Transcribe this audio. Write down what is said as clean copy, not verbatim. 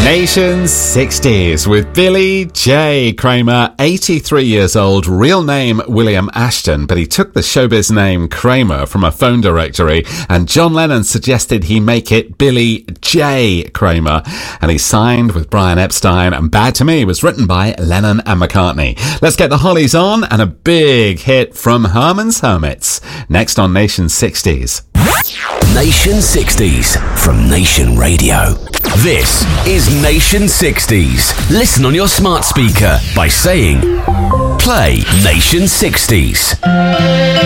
Nation 60s with Billy J. Kramer, 83 years old, real name William Ashton, but he took the showbiz name Kramer from a phone directory, and John Lennon suggested he make it Billy J. Kramer, and he signed with Brian Epstein, and Bad to Me was written by Lennon and McCartney. Let's get the Hollies on, and a big hit from Herman's Hermits, next on Nation 60s. Nation 60s from Nation Radio. This is Nation 60s. Listen on your smart speaker by saying, play Nation 60s.